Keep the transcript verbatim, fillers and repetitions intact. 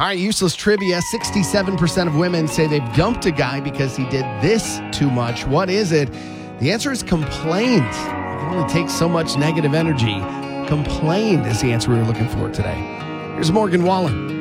All right, useless trivia. sixty-seven percent of women say they've dumped a guy because he did this too much. What is it? The answer is complained. It can only take so much negative energy. Complained is the answer we were looking for today. Here's Morgan Wallen.